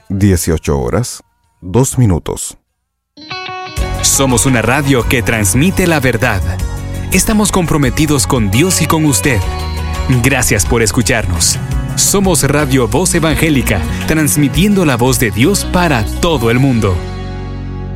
18 horas, 2 minutos. Somos una radio que transmite la verdad. Estamos comprometidos con Dios y con usted. Gracias por escucharnos. Somos Radio Voz Evangélica, transmitiendo la voz de Dios para todo el mundo.